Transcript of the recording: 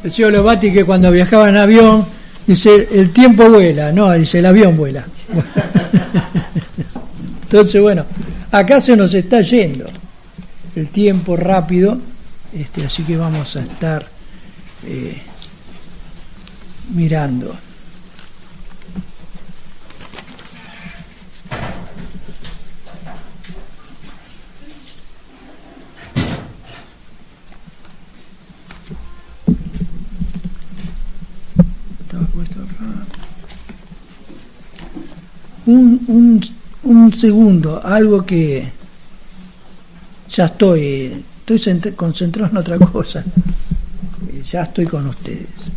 Decía Lobati que cuando viajaba en avión, dice, el tiempo vuela, no, dice, el avión vuela. Entonces, bueno, acá se nos está yendo el tiempo rápido, así que vamos a estar mirando. Un segundo, algo que ya estoy concentrado en otra cosa, ya estoy con ustedes.